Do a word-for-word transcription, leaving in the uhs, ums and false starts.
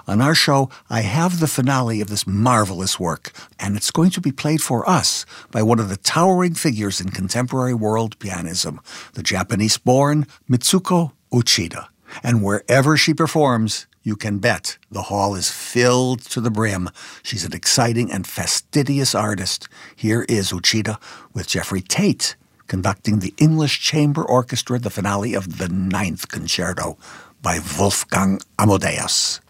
On our show, I have the finale of this marvelous work, and it's going to be played for us by one of the towering figures in contemporary world pianism, the Japanese-born Mitsuko Uchida. And wherever she performs, you can bet the hall is filled to the brim. She's an exciting and fastidious artist. Here is Uchida with Jeffrey Tate conducting the English Chamber Orchestra, the finale of the Ninth Concerto by Wolfgang Amadeus.